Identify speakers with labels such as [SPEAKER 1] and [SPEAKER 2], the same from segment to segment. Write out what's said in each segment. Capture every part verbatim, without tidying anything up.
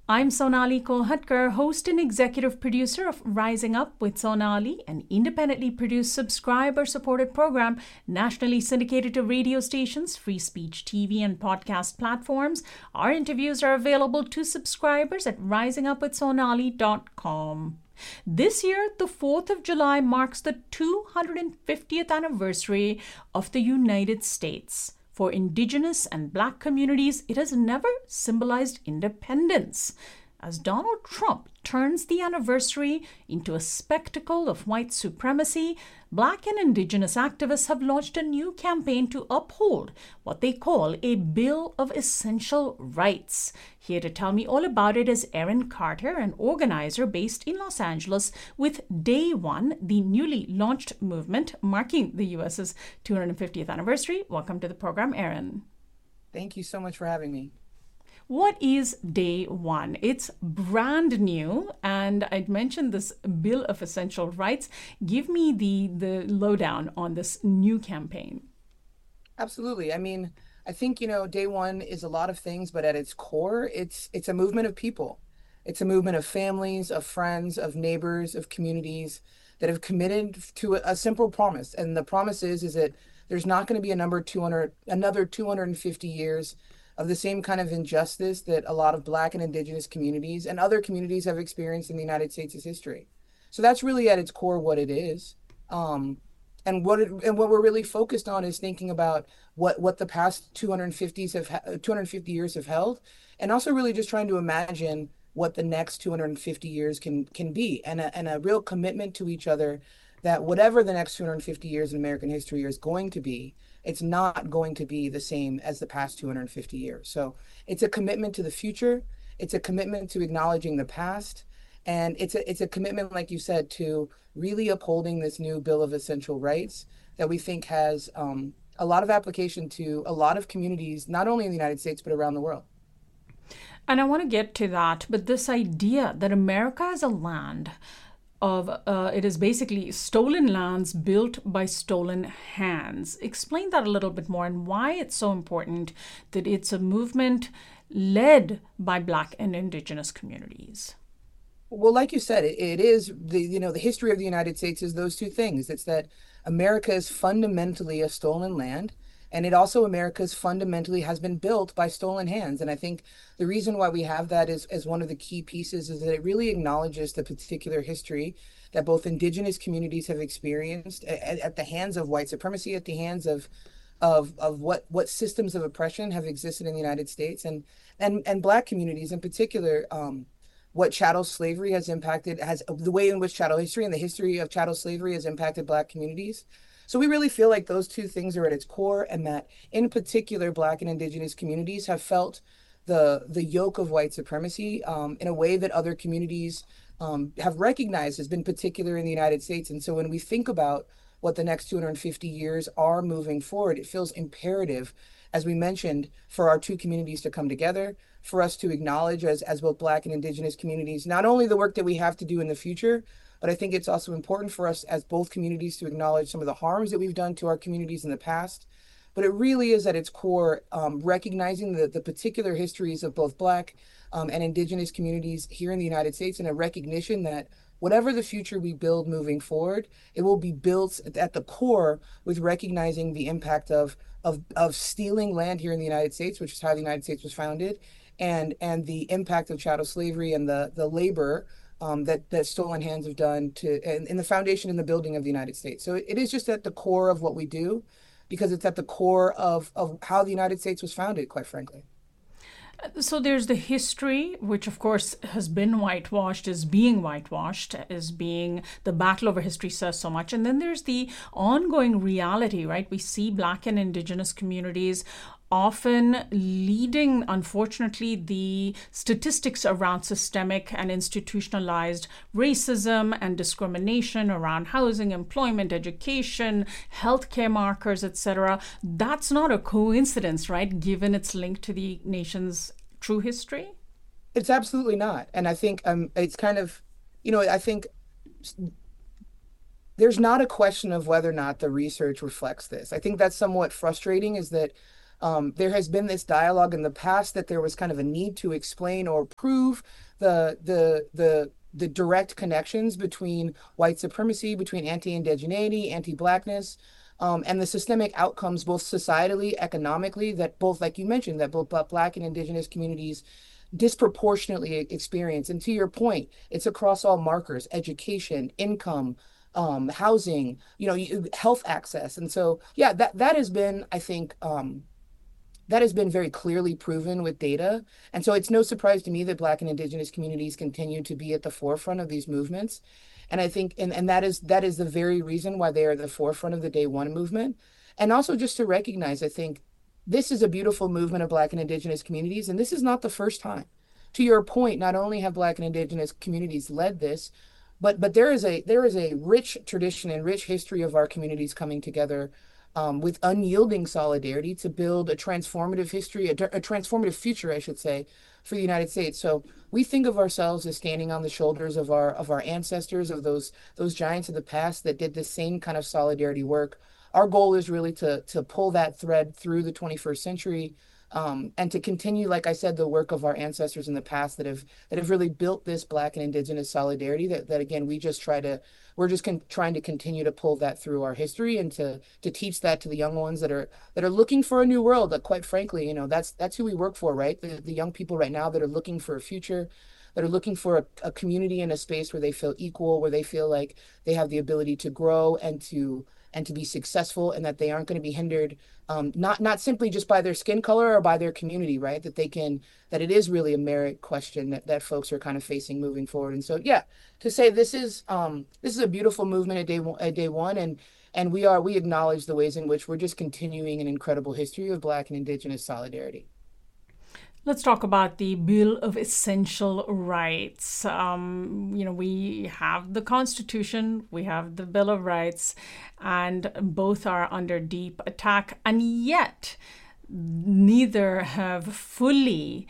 [SPEAKER 1] I'm Sonali Kolhatkar, host and executive producer of Rising Up with Sonali, an independently produced subscriber-supported program nationally syndicated to radio stations, free speech T V, and podcast platforms. Our interviews are available to subscribers at rising up with sonali dot com. This year, the fourth of July marks the two hundred fiftieth anniversary of the United States. For Indigenous and Black communities, it has never symbolized independence. As Donald Trump turns the anniversary into a spectacle of white supremacy, Black and Indigenous activists have launched a new campaign to uphold what they call a Bill of Essential Rights. Here to tell me all about it is Erin Carter, an organizer based in Los Angeles with Day One, the newly launched movement marking the U S's two hundred fiftieth anniversary. Welcome to the program, Erin.
[SPEAKER 2] Thank you so much for having me.
[SPEAKER 1] What is Day One? It's brand new, and I'd mentioned this Bill of Essential Rights. Give me the, the lowdown on this new campaign.
[SPEAKER 2] Absolutely. I mean, I think, you know, Day One is a lot of things, but at its core, it's it's a movement of people. It's a movement of families, of friends, of neighbors, of communities that have committed to a, a simple promise. And the promise is, is that there's not going to be a number two hundred, another two hundred fifty years of the same kind of injustice that a lot of Black and Indigenous communities and other communities have experienced in the United States' history. So that's really at its core what it is. Um, and what it, and what we're really focused on is thinking about what, what the past two hundred fifties have two hundred fifty years have held, and also really just trying to imagine what the next two hundred fifty years can can be, and a, and a real commitment to each other that whatever the next two hundred fifty years in American history is going to be, it's not going to be the same as the past two hundred fifty years. So it's a commitment to the future. It's a commitment to acknowledging the past. And it's a, it's a commitment, like you said, to really upholding this new Bill of Essential Rights that we think has um, a lot of application to a lot of communities, not only in the United States, but around the world.
[SPEAKER 1] And I want to get to that, but this idea that America is a land of uh, it is basically stolen lands built by stolen hands. Explain that a little bit more and why it's so important that it's a movement led by Black and Indigenous communities.
[SPEAKER 2] Well, like you said, it, it is the you know the history of the United States is those two things. It's that America is fundamentally a stolen land. And it also, America's fundamentally has been built by stolen hands. And I think the reason why we have that is as one of the key pieces is that it really acknowledges the particular history that both Indigenous communities have experienced at, at the hands of white supremacy, at the hands of of of what what systems of oppression have existed in the United States, and and and Black communities in particular. Um, what chattel slavery has impacted, has the way in which chattel history and the history of chattel slavery has impacted Black communities. So we really feel like those two things are at its core, and that in particular, Black and Indigenous communities have felt the the yoke of white supremacy um, in a way that other communities um, have recognized has been particular in the United States. And so when we think about what the next two hundred fifty years are moving forward, it feels imperative, as we mentioned, for our two communities to come together, for us to acknowledge as, as both Black and Indigenous communities, not only the work that we have to do in the future, but I think it's also important for us as both communities to acknowledge some of the harms that we've done to our communities in the past. But it really is at its core um, recognizing the, the particular histories of both Black um, and Indigenous communities here in the United States, and a recognition that whatever the future we build moving forward, it will be built at the core with recognizing the impact of, of, of stealing land here in the United States, which is how the United States was founded, and, and the impact of chattel slavery and the, the labor Um, that, that stolen hands have done to in, in the foundation and the building of the United States. So it is just at the core of what we do, because it's at the core of, of how the United States was founded, quite frankly.
[SPEAKER 1] So there's the history, which of course has been whitewashed, is being whitewashed, is being the battle over history says so much. And then there's the ongoing reality, right? We see Black and Indigenous communities often leading, unfortunately, the statistics around systemic and institutionalized racism and discrimination around housing, employment, education, healthcare markers, et cetera. That's not a coincidence, right, given its link to the nation's true history?
[SPEAKER 2] It's absolutely not. And I think um, it's kind of, you know, I think there's not a question of whether or not the research reflects this. I think that's somewhat frustrating, is that Um, there has been this dialogue in the past that there was kind of a need to explain or prove the the the the direct connections between white supremacy, between anti-indigeneity, anti-blackness, um, and the systemic outcomes, both societally, economically, that both, like you mentioned, that both Black and Indigenous communities disproportionately experience. And to your point, it's across all markers: education, income, um, housing, you know, health access. And so, yeah, that that has been, I think, um, that has been very clearly proven with data. And so it's no surprise to me that Black and Indigenous communities continue to be at the forefront of these movements. And I think, and, and that is that is the very reason why they are the forefront of the Day One movement. And also just to recognize, I think this is a beautiful movement of Black and Indigenous communities, and this is not the first time. To your point, not only have Black and Indigenous communities led this, but but there is a there is a rich tradition and rich history of our communities coming together um, with unyielding solidarity to build a transformative history, a, a transformative future, I should say, for the United States. So we think of ourselves as standing on the shoulders of our of our ancestors, of those those giants of the past that did the same kind of solidarity work. Our goal is really to to pull that thread through the twenty-first century, um, and to continue, like I said, the work of our ancestors in the past that have that have really built this Black and Indigenous solidarity. That that again, we just try to we're just con- trying to continue to pull that through our history and to to teach that to the young ones that are that are looking for a new world. That quite frankly, you know, that's that's who we work for, right? The the young people right now that are looking for a future, that are looking for a, a community and a space where they feel equal, where they feel like they have the ability to grow and to and to be successful, and that they aren't going to be hindered, um, not not simply just by their skin color or by their community, right? That they can, that it is really a merit question that, that folks are kind of facing moving forward. And so, yeah, to say this is um, this is a beautiful movement at day one, at day one, and and we are we acknowledge the ways in which we're just continuing an incredible history of Black and Indigenous solidarity.
[SPEAKER 1] Let's talk about the Bill of Essential Rights. Um, you know, we have the Constitution, we have the Bill of Rights, and both are under deep attack. And yet, neither have fully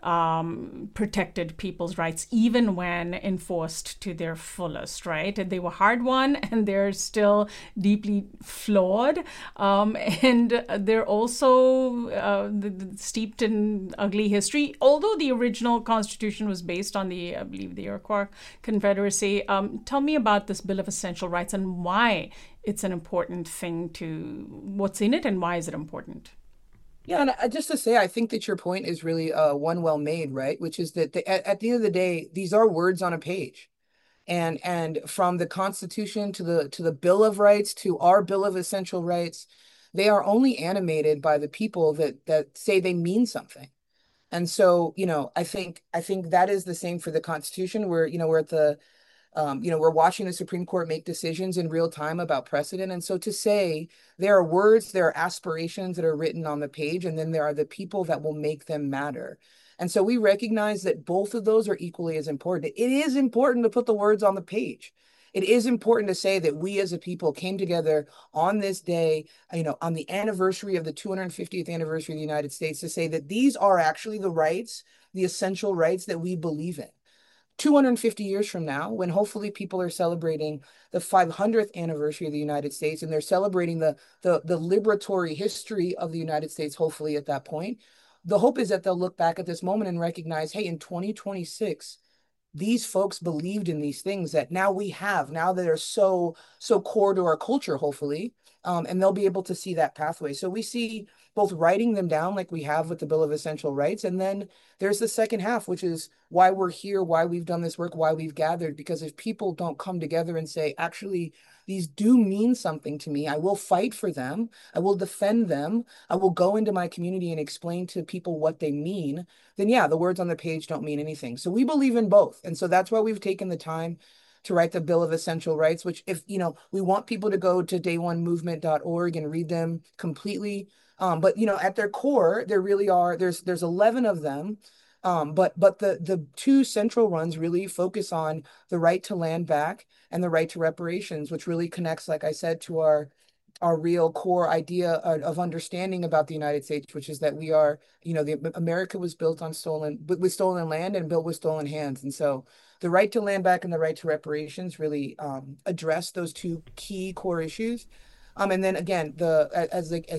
[SPEAKER 1] um, protected people's rights, even when enforced to their fullest, right? They were hard won, and they're still deeply flawed. Um, and they're also uh, steeped in ugly history. Although the original Constitution was based on the, I believe, the Iroquois Confederacy. Um, tell me about this Bill of Essential Rights and why it's an important thing to, what's in it and why is it important?
[SPEAKER 2] Yeah, and I, just to say, I think that your point is really uh, one well made, right? Which is that the, at, at the end of the day, these are words on a page, and and from the Constitution to the to the Bill of Rights to our Bill of Essential Rights, they are only animated by the people that that say they mean something. And so, you know, I think I think that is the same for the Constitution. Where you know we're at the um, you know, we're watching the Supreme Court make decisions in real time about precedent. And so to say there are words, there are aspirations that are written on the page, and then there are the people that will make them matter. And so we recognize that both of those are equally as important. It is important to put the words on the page. It is important to say that we as a people came together on this day, you know, on the anniversary of the two hundred fiftieth anniversary of the United States, to say that these are actually the rights, the essential rights that we believe in. two hundred fifty years from now, when hopefully people are celebrating the five hundredth anniversary of the United States, and they're celebrating the, the, the liberatory history of the United States, hopefully at that point, the hope is that they'll look back at this moment and recognize, hey, in twenty twenty-six, these folks believed in these things that now we have, now that are so, so core to our culture, hopefully, um, and they'll be able to see that pathway. So we see both writing them down like we have with the Bill of Essential Rights, and then there's the second half, which is why we're here, why we've done this work, why we've gathered. Because if people don't come together and say, actually, these do mean something to me, I will fight for them, I will defend them, I will go into my community and explain to people what they mean, then yeah, the words on the page don't mean anything. So we believe in both. And so that's why we've taken the time to write the Bill of Essential Rights, which if, you know, we want people to go to day one movement dot org and read them completely. Um, but, you know, at their core, there really are, there's there's eleven of them. Um, but but the, the two central ones really focus on the right to land back and the right to reparations, which really connects, like I said, to our our real core idea of, of understanding about the United States, which is that we are, you know, the America was built on stolen, with stolen land and built with stolen hands. And so the right to land back and the right to reparations really um, address those two key core issues. Um, and then again, the as as you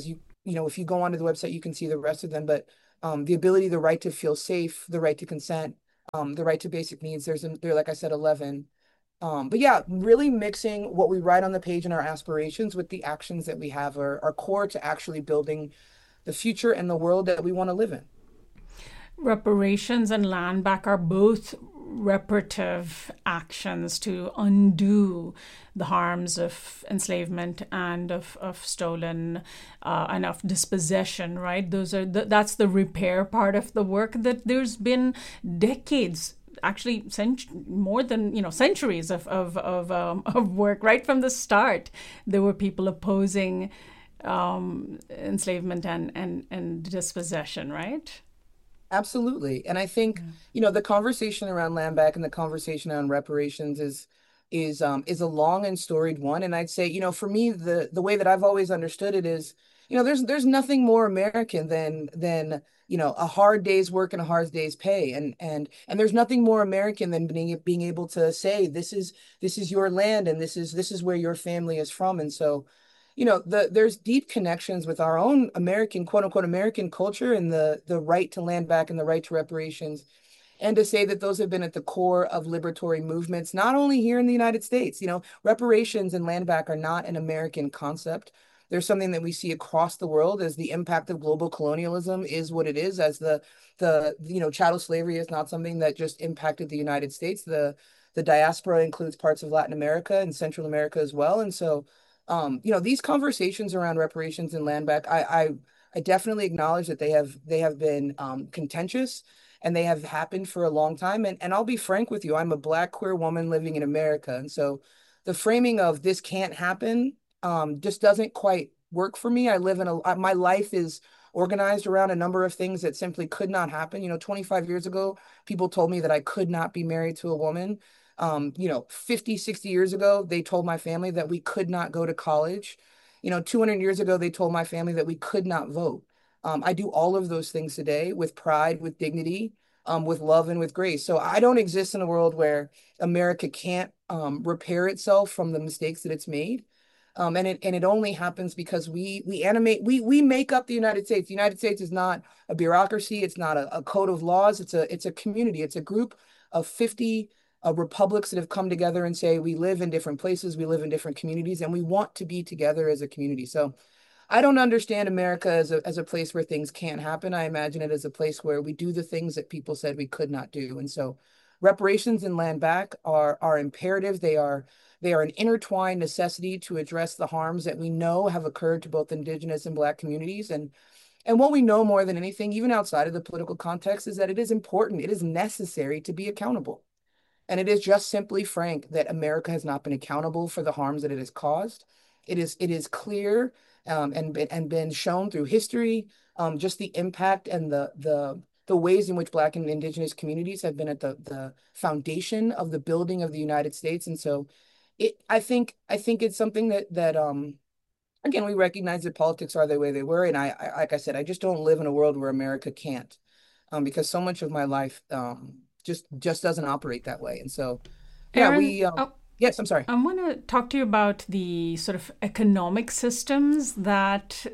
[SPEAKER 2] you know, if you go onto the website, you can see the rest of them. But um, the ability, the right to feel safe, the right to consent, um, the right to basic needs. There's there, like I said, eleven. Um, but yeah, really mixing what we write on the page and our aspirations with the actions that we have are, are core to actually building the future and the world that we want to live in.
[SPEAKER 1] Reparations and land back are both reparative actions to undo the harms of enslavement and of, of stolen uh, and of dispossession, right? Those are the, that's the repair part of the work that there's been decades, actually cent- more than you know centuries of of of, um, of work right from the start. There were people opposing um, enslavement and, and and dispossession, right?
[SPEAKER 2] Absolutely. And I think, you know, the conversation around land back and the conversation on reparations is is um is a long and storied one. And I'd say, you know, for me, the the way that I've always understood it is, you know, there's there's nothing more American than than, you know, a hard day's work and a hard day's pay. And and and there's nothing more American than being being able to say this is this is your land and this is this is where your family is from. And so you know, the there's deep connections with our own American, quote unquote, American culture and the the right to land back and the right to reparations. And to say that those have been at the core of liberatory movements, not only here in the United States, you know, reparations and land back are not an American concept. There's something that we see across the world as the impact of global colonialism is what it is, as the the you know, chattel slavery is not something that just impacted the United States. The the diaspora includes parts of Latin America and Central America as well. And so um, you know, these conversations around reparations and land back, I, I, I definitely acknowledge that they have they have been um, contentious and they have happened for a long time. And and I'll be frank with you, I'm a Black queer woman living in America, and so the framing of this can't happen um, just doesn't quite work for me. I live in a my life is organized around a number of things that simply could not happen. You know, twenty-five years ago, people told me that I could not be married to a woman. Um, you know, fifty, sixty years ago, they told my family that we could not go to college. You know, two hundred years ago, they told my family that we could not vote. Um, I do all of those things today with pride, with dignity, um, with love, and with grace. So I don't exist in a world where America can't um, repair itself from the mistakes that it's made. Um, and it and it only happens because we we animate we we make up the United States. The United States is not a bureaucracy. It's not a, a code of laws. It's a it's a community. It's a group of fifty uh, republics that have come together and say we live in different places, we live in different communities, and we want to be together as a community. So I don't understand America as a as a place where things can't happen. I imagine it as a place where we do the things that people said we could not do. And so reparations and land back are are imperative. They are they are an intertwined necessity to address the harms that we know have occurred to both Indigenous and Black communities. And and what we know more than anything, even outside of the political context, is that it is important, it is necessary to be accountable. And it is just simply frank that America has not been accountable for the harms that it has caused. It is it is clear um, and and been shown through history, um, just the impact and the the the ways in which Black and Indigenous communities have been at the the foundation of the building of the United States. And so, it I think I think it's something that that um, again, we recognize that politics are the way they were, and I, I like I said, I just don't live in a world where America can't, um, because so much of my life um just just doesn't operate that way. And so, yeah,
[SPEAKER 1] Aaron,
[SPEAKER 2] we um,
[SPEAKER 1] uh,
[SPEAKER 2] yes, I'm sorry.
[SPEAKER 1] I want to talk to you about the sort of economic systems that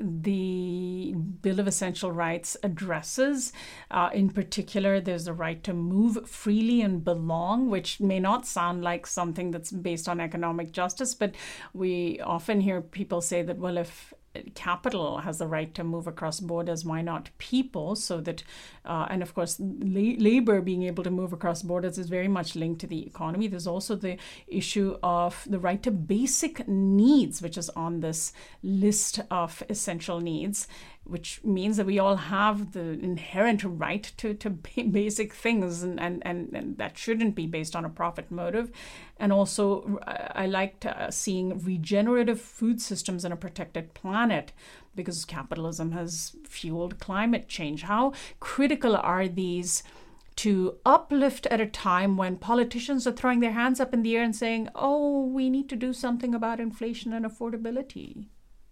[SPEAKER 1] the Bill of Essential Rights addresses. Uh, in particular, there's the right to move freely and belong, which may not sound like something that's based on economic justice, but we often hear people say that, well, if capital has the right to move across borders, why not people? So that, uh, and of course, la- labor being able to move across borders is very much linked to the economy. There's also the issue of the right to basic needs, which is on this list of essential needs, which means that we all have the inherent right to, to basic things, and, and, and, and that shouldn't be based on a profit motive. And also, I liked uh, seeing regenerative food systems and a protected planet, because capitalism has fueled climate change. How critical are these to uplift at a time when politicians are throwing their hands up in the air and saying, oh, we need to do something about inflation and affordability?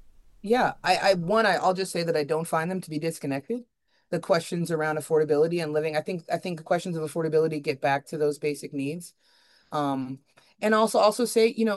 [SPEAKER 2] Yeah, I, I one, I, I'll just say that I don't find them to be disconnected. The questions around affordability and living, I think, I think the questions of affordability get back to those basic needs. Um, and also, also say, you know,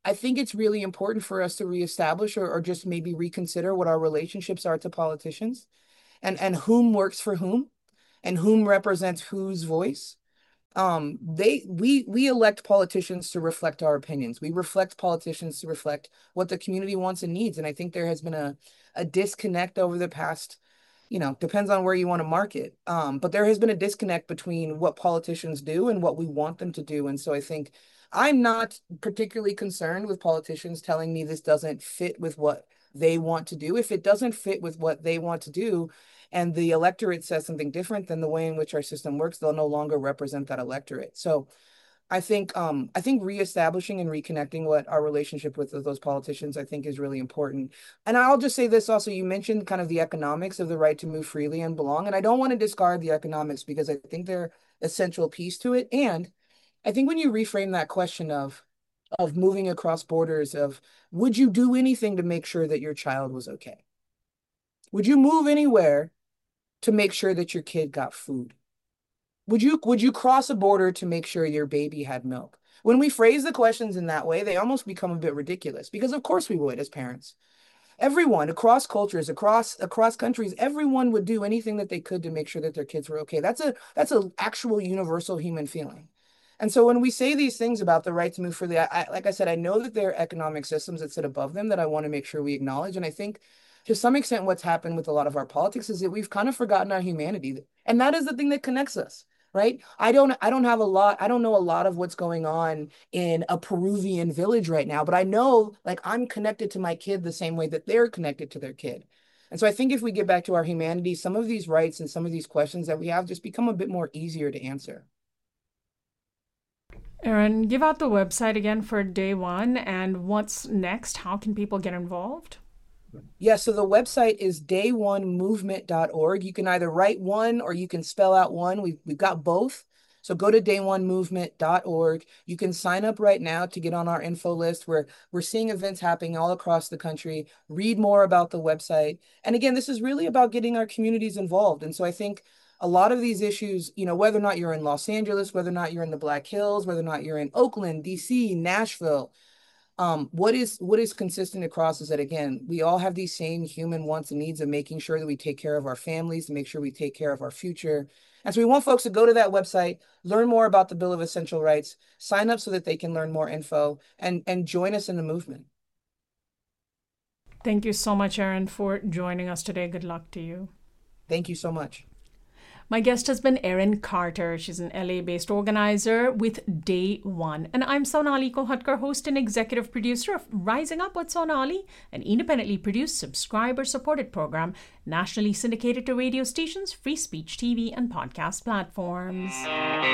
[SPEAKER 2] I think it's really important for us to reestablish or, or just maybe reconsider what our relationships are to politicians and, and whom works for whom and whom represents whose voice. Um, they we we elect politicians to reflect our opinions. We reflect politicians to reflect what the community wants and needs. And I think there has been a, a disconnect over the past, you know, depends on where you want to mark it. Um, but there has been a disconnect between what politicians do and what we want them to do. And so I think I'm not particularly concerned with politicians telling me this doesn't fit with what they want to do. If it doesn't fit with what they want to do, and the electorate says something different than the way in which our system works, they'll no longer represent that electorate. So I think um, I think reestablishing and reconnecting what our relationship with those politicians, I think, is really important. And I'll just say this also, you mentioned kind of the economics of the right to move freely and belong. And I don't want to discard the economics because I think they're essential piece to it. And I think when you reframe that question of of moving across borders, of would you do anything to make sure that your child was okay? Would you move anywhere to make sure that your kid got food? Would you would you cross a border to make sure your baby had milk? When we phrase the questions in that way, they almost become a bit ridiculous because of course we would as parents. Everyone across cultures, across across countries, everyone would do anything that they could to make sure that their kids were okay. That's a that's a actual universal human feeling. And so when we say these things about the right to move freely, I, I, like I said, I know that there are economic systems that sit above them that I want to make sure we acknowledge. And I think to some extent, what's happened with a lot of our politics is that we've kind of forgotten our humanity. And that is the thing that connects us, right? I don't I don't have a lot, I don't know a lot of what's going on in a Peruvian village right now, but I know like I'm connected to my kid the same way that they're connected to their kid. And so I think if we get back to our humanity, some of these rights and some of these questions that we have just become a bit more easier to answer.
[SPEAKER 1] Erin, give out the website again for day one and what's next. How can people get involved?
[SPEAKER 2] Yeah, so the website is day one movement dot org. You can either write one or you can spell out one. We've, we've got both. So go to day one movement dot org. You can sign up right now to get on our info list where we're seeing events happening all across the country. Read more about the website. And again, this is really about getting our communities involved. And so I think a lot of these issues, you know, whether or not you're in Los Angeles, whether or not you're in the Black Hills, whether or not you're in Oakland, D C, Nashville, um, what is what is consistent across is that, again, we all have these same human wants and needs of making sure that we take care of our families, to make sure we take care of our future. And so we want folks to go to that website, learn more about the Bill of Essential Rights, sign up so that they can learn more info and, and join us in the movement.
[SPEAKER 1] Thank you so much, Erin, for joining us today. Good luck to you.
[SPEAKER 2] Thank you so much.
[SPEAKER 1] My guest has been Erin Carter. She's an L A-based organizer with Day One. And I'm Sonali Kolhatkar, host and executive producer of Rising Up with Sonali, an independently produced, subscriber-supported program, nationally syndicated to radio stations, free speech T V, and podcast platforms.